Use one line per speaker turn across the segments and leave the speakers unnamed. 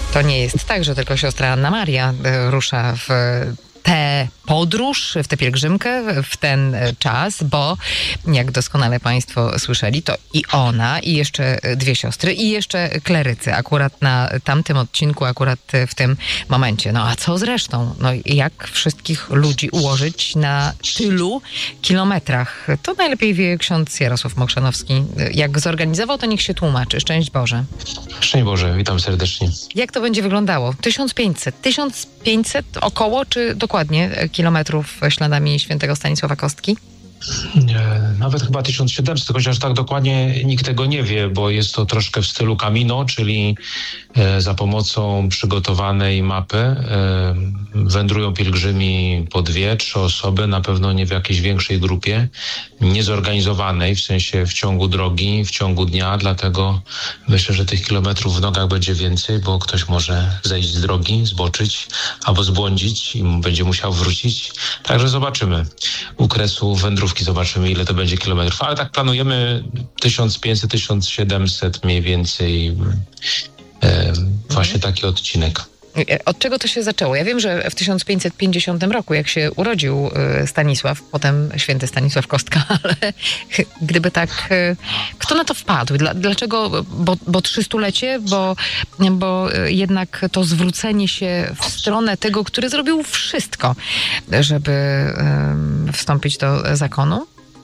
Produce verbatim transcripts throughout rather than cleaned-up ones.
To nie jest tak, że tylko siostra Anna Maria rusza w tę podróż, w tę pielgrzymkę, w ten czas, bo jak doskonale Państwo słyszeli, to i ona, i jeszcze dwie siostry, i jeszcze klerycy, akurat na tamtym odcinku, akurat w tym momencie. No a co z resztą? No jak wszystkich ludzi ułożyć na tylu kilometrach? To najlepiej wie ksiądz Jarosław Mokrzanowski. Jak zorganizował, to niech się tłumaczy. Szczęść Boże.
Szczęść Boże, witam serdecznie.
Jak to będzie wyglądało? tysiąc pięćset. tysiąc pięćset około, czy dokładnie kilometrów śladami świętego Stanisława Kostki?
Nawet chyba tysiąc siedemset, chociaż tak dokładnie nikt tego nie wie, bo jest to troszkę w stylu Camino, czyli za pomocą przygotowanej mapy wędrują pielgrzymi po dwie, trzy osoby, na pewno nie w jakiejś większej grupie, niezorganizowanej, w sensie w ciągu drogi, w ciągu dnia, dlatego myślę, że tych kilometrów w nogach będzie więcej, bo ktoś może zejść z drogi, zboczyć albo zbłądzić i będzie musiał wrócić. Także zobaczymy. U kresu wędrówki zobaczymy, ile to będzie kilometrów, ale tak planujemy tysiąc pięćset, tysiąc siedemset mniej więcej, e, właśnie taki odcinek.
Od czego to się zaczęło? Ja wiem, że w tysiąc pięćset pięćdziesiątym roku, jak się urodził Stanisław, potem święty Stanisław Kostka, ale gdyby tak, kto na to wpadł? Dlaczego? Bo, bo trzystulecie? Bo, bo jednak to zwrócenie się w stronę tego, który zrobił wszystko, żeby um, wstąpić do zakonu?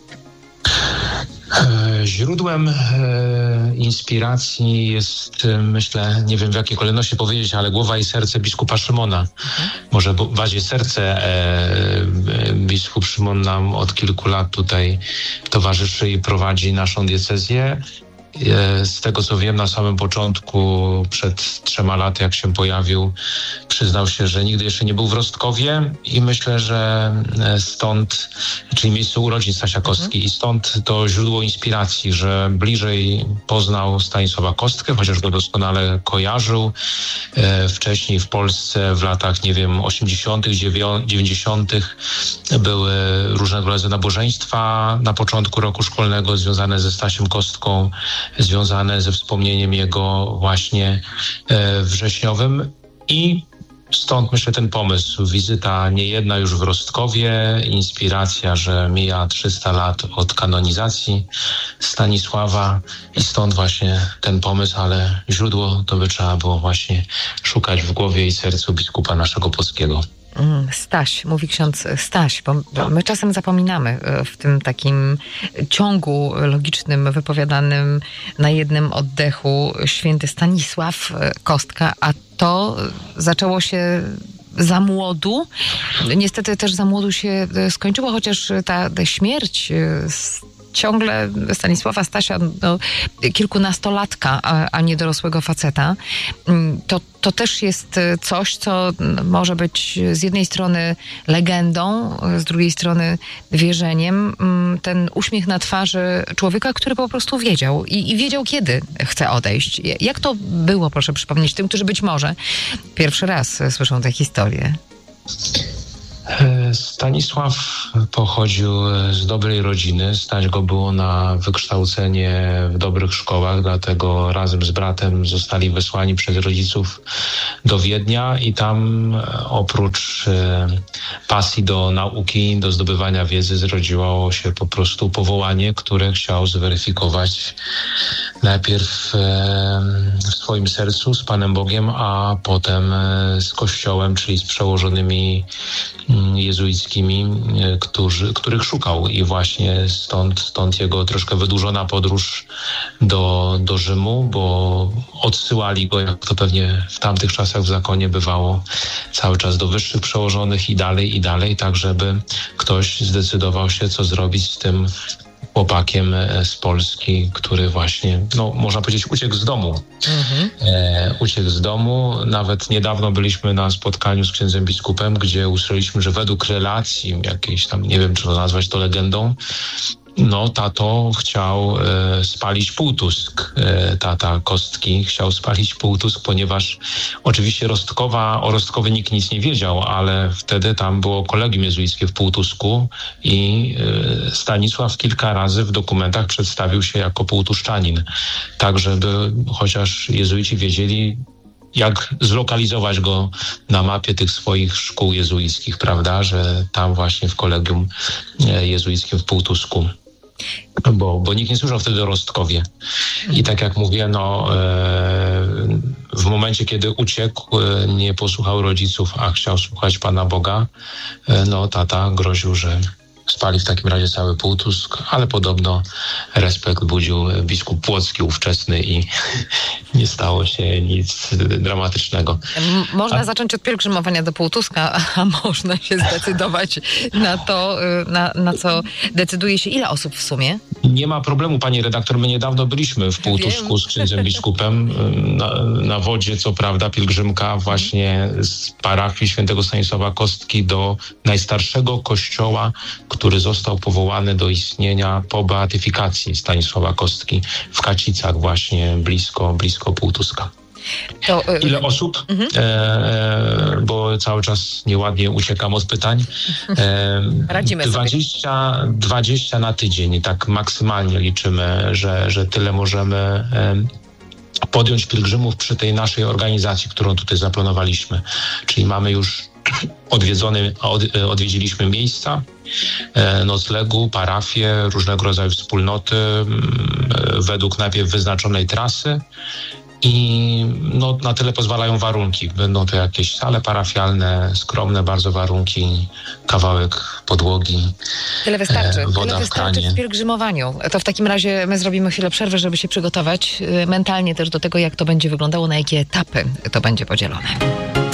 Źródłem e, inspiracji jest, e, myślę, nie wiem w jakiej kolejności powiedzieć, ale głowa i serce biskupa Szymona. Mhm. Może bardziej serce. E, e, biskup Szymon nam od kilku lat tutaj towarzyszy i prowadzi naszą diecezję. Z tego co wiem, na samym początku, przed trzema laty, jak się pojawił, przyznał się, że nigdy jeszcze nie był w Rostkowie i myślę, że stąd, czyli miejsce urodzin Stasia Kostki, i stąd to źródło inspiracji, że bliżej poznał Stanisława Kostkę, chociaż go doskonale kojarzył. Wcześniej w Polsce w latach, nie wiem, osiemdziesiątych, dziewięćdziesiątych były różnego rodzaju nabożeństwa na początku roku szkolnego związane ze Stasiem Kostką, związane ze wspomnieniem jego właśnie e, wrześniowym i stąd myślę ten pomysł. Wizyta niejedna już w Rostkowie, inspiracja, że mija trzysta lat od kanonizacji Stanisława i stąd właśnie ten pomysł, ale źródło to by trzeba było właśnie szukać w głowie i sercu biskupa naszego polskiego.
Staś, mówi ksiądz Staś, bo my czasem zapominamy w tym takim ciągu logicznym wypowiadanym na jednym oddechu święty Stanisław Kostka, a to zaczęło się za młodu. Niestety też za młodu się skończyło, chociaż ta śmierć ciągle Stanisława Stasia, no, kilkunastolatka, a, a nie dorosłego faceta, to, to też jest coś, co może być z jednej strony legendą, z drugiej strony wierzeniem. Ten uśmiech na twarzy człowieka, który po prostu wiedział i, i wiedział, kiedy chce odejść. Jak to było, proszę przypomnieć tym, którzy być może pierwszy raz słyszą tę historię?
Stanisław pochodził z dobrej rodziny. Stać go było na wykształcenie w dobrych szkołach, dlatego razem z bratem zostali wysłani przez rodziców do Wiednia i tam oprócz pasji do nauki, do zdobywania wiedzy zrodziło się po prostu powołanie, które chciał zweryfikować najpierw w swoim sercu z Panem Bogiem, a potem z Kościołem, czyli z przełożonymi jezuickimi, którzy, których szukał i właśnie stąd, stąd jego troszkę wydłużona podróż do, do Rzymu, bo odsyłali go, jak to pewnie w tamtych czasach w zakonie bywało, cały czas do wyższych przełożonych i dalej, i dalej, tak żeby ktoś zdecydował się, co zrobić z tym chłopakiem z Polski, który właśnie, no można powiedzieć, uciekł z domu. Mhm. E, uciekł z domu. Nawet niedawno byliśmy na spotkaniu z księdzem biskupem, gdzie usłyszeliśmy, że według relacji jakiejś tam, nie wiem, czy to nazwać to legendą, no tato chciał e, spalić Półtusk. E, tata Kostki chciał spalić Półtusk, ponieważ oczywiście Rostkowa, o Rostkowie nikt nic nie wiedział, ale wtedy tam było kolegium jezuickie w Półtusku i e, Stanisław kilka razy w dokumentach przedstawił się jako półtuszczanin. Tak, żeby chociaż jezuici wiedzieli, jak zlokalizować go na mapie tych swoich szkół jezuickich, prawda, że tam właśnie w kolegium jezuickim w Półtusku. Bo, bo nikt nie słyszał wtedy o Rostkowie. I tak jak mówię, no, e, w momencie, kiedy uciekł, e, nie posłuchał rodziców, a chciał słuchać Pana Boga, e, no tata groził, że spali w takim razie cały Półtusk, ale podobno respekt budził biskup Płocki ówczesny i nie stało się nic dramatycznego.
M- można
a...
zacząć od pielgrzymowania do Półtuska, a można się zdecydować na to, na, na co decyduje się ile osób w sumie?
Nie ma problemu, pani redaktor. My niedawno byliśmy w Półtusku Wiem. z księdzem biskupem na, na wodzie, co prawda, pielgrzymka właśnie z parafii świętego Stanisława Kostki do najstarszego kościoła, który został powołany do istnienia po beatyfikacji Stanisława Kostki w Kacicach właśnie blisko, blisko Półtuska. To, y- Ile osób? Mhm. E, bo cały czas nieładnie uciekam od pytań. E,
Radzimy
dwadzieścia, sobie. dwadzieścia na tydzień, tak maksymalnie liczymy, że, że tyle możemy e, podjąć pielgrzymów przy tej naszej organizacji, którą tutaj zaplanowaliśmy. Czyli mamy już odwiedzone, od, odwiedziliśmy miejsca e, noclegu, parafie, różnego rodzaju wspólnoty e, według najpierw wyznaczonej trasy. I no, na tyle pozwalają warunki. Będą to jakieś sale parafialne, skromne bardzo warunki, kawałek podłogi,
Tyle wystarczy.
e, woda
Tyle
w
wystarczy
kranie.
w pielgrzymowaniu. To w takim razie my zrobimy chwilę przerwy, żeby się przygotować mentalnie też do tego, jak to będzie wyglądało, na jakie etapy to będzie podzielone.